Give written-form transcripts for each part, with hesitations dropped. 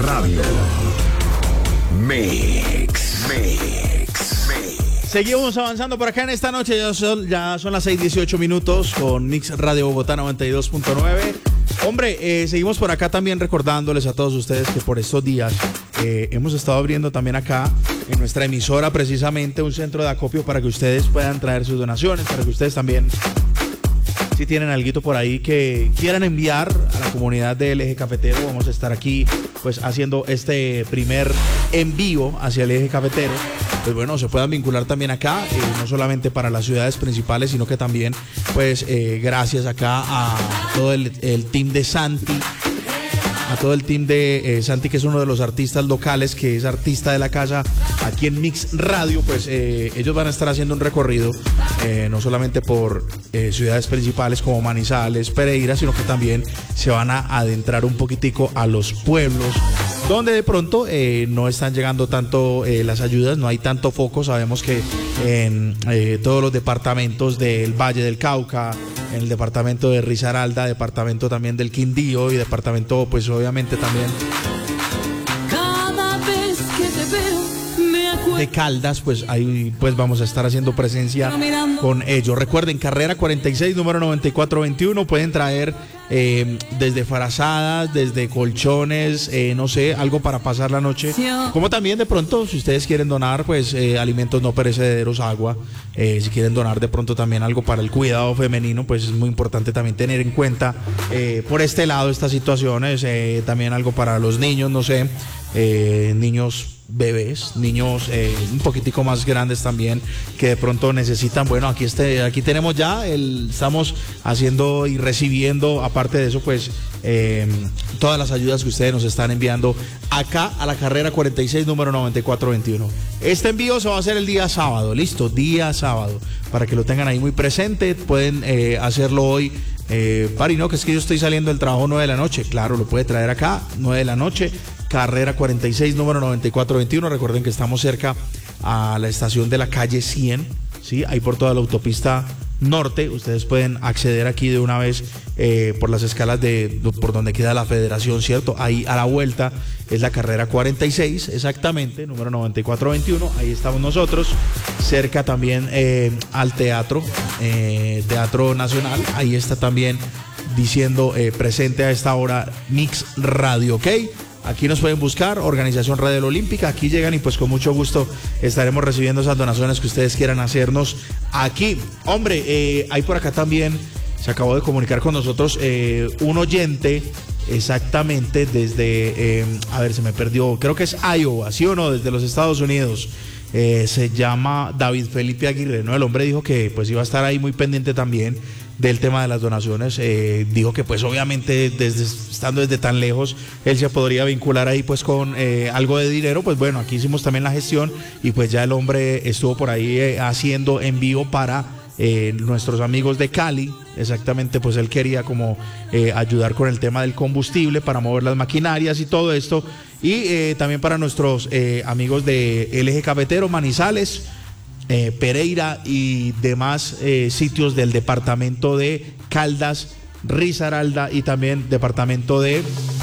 Radio. Mix. Seguimos avanzando por acá en esta noche. Ya son las 6:18 con Mix Radio Bogotá 92.9. Hombre, seguimos por acá también recordándoles a todos ustedes que por estos días hemos estado abriendo también acá en nuestra emisora precisamente un centro de acopio para que ustedes puedan traer sus donaciones, para que ustedes también, si tienen alguito por ahí que quieran enviar a la comunidad del Eje Cafetero, vamos a estar aquí pues haciendo este primer envío hacia el Eje Cafetero. Pues bueno, se puedan vincular también acá, no solamente para las ciudades principales, sino que también pues gracias acá a todo el team de Santi, a todo el team de Santi, que es uno de los artistas locales, que es artista de la casa aquí en Mix Radio. Pues ellos van a estar haciendo un recorrido no solamente por ciudades principales como Manizales, Pereira, sino que también se van a adentrar un poquitico a los pueblos donde de pronto no están llegando tanto las ayudas, no hay tanto foco. Sabemos que en todos los departamentos del Valle del Cauca, en el departamento de Risaralda, departamento también del Quindío y departamento pues obviamente también de Caldas, pues ahí pues vamos a estar haciendo presencia con ellos. Recuerden, carrera 46, número 9421, pueden traer desde frazadas, desde colchones, no sé, algo para pasar la noche, como también de pronto si ustedes quieren donar pues alimentos no perecederos, agua, si quieren donar de pronto también algo para el cuidado femenino, pues es muy importante también tener en cuenta por este lado estas situaciones, también algo para los niños, no sé, niños bebés, niños un poquitico más grandes también que de pronto necesitan. Bueno, aquí tenemos ya estamos haciendo y recibiendo, aparte de eso pues todas las ayudas que ustedes nos están enviando acá a la carrera 46, número 9421. Este envío se va a hacer el día sábado, listo, día sábado, para que lo tengan ahí muy presente. Pueden hacerlo hoy. Pari, no, que es que yo estoy saliendo del trabajo 9 de la noche. Claro, lo puede traer acá, 9 de la noche, carrera 46, número 9421. Recuerden que estamos cerca a la estación de la calle 100, ¿sí? Ahí por toda la autopista norte. Ustedes pueden acceder aquí de una vez por las escalas por donde queda la Federación, ¿cierto? Ahí a la vuelta es la carrera 46, exactamente, número 9421. Ahí estamos nosotros, cerca también al Teatro Nacional. Ahí está también diciendo presente a esta hora Mix Radio, ¿ok? Aquí nos pueden buscar, Organización Radio Olímpica, aquí llegan y pues con mucho gusto estaremos recibiendo esas donaciones que ustedes quieran hacernos aquí. Hombre, hay por acá también, se acabó de comunicar con nosotros un oyente, exactamente desde, a ver, se me perdió, creo que es Iowa, ¿sí o no? Desde los Estados Unidos. Se llama David Felipe Aguirre, ¿no? El hombre dijo que pues iba a estar ahí muy pendiente también del tema de las donaciones. Dijo que pues obviamente estando desde tan lejos él se podría vincular ahí pues con algo de dinero. Pues bueno, aquí hicimos también la gestión y pues ya el hombre estuvo por ahí haciendo envío para nuestros amigos de Cali. Exactamente, pues él quería como ayudar con el tema del combustible para mover las maquinarias y todo esto, y también para nuestros amigos de el Eje Cafetero, Manizales, Pereira y demás sitios del departamento de Caldas, Risaralda y también departamento de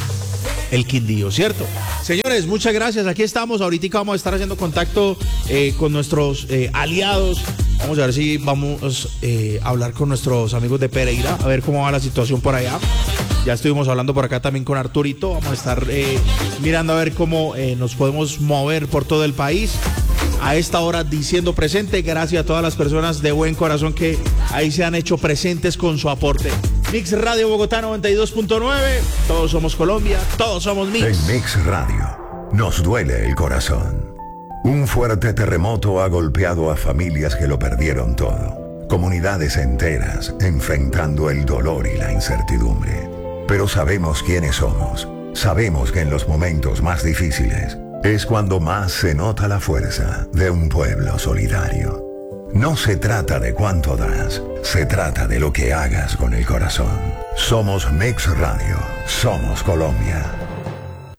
el Quindío, ¿cierto? Señores, muchas gracias, aquí estamos. Ahorita vamos a estar haciendo contacto con nuestros aliados. Vamos a ver si vamos a hablar con nuestros amigos de Pereira, a ver cómo va la situación por allá. Ya estuvimos hablando por acá también con Arturito. Vamos a estar mirando a ver cómo nos podemos mover por todo el país. A esta hora diciendo presente, gracias a todas las personas de buen corazón que ahí se han hecho presentes con su aporte. Mix Radio Bogotá 92.9, todos somos Colombia, todos somos Mix. En Mix Radio nos duele el corazón. Un fuerte terremoto ha golpeado a familias que lo perdieron todo. Comunidades enteras enfrentando el dolor y la incertidumbre. Pero sabemos quiénes somos. Sabemos que en los momentos más difíciles es cuando más se nota la fuerza de un pueblo solidario. No se trata de cuánto das, se trata de lo que hagas con el corazón. Somos Mix Radio, somos Colombia.